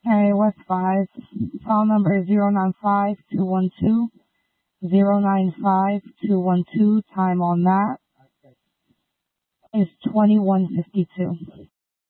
Hey, West 5. File number is 095-212-095-212. Time on that is 21:52.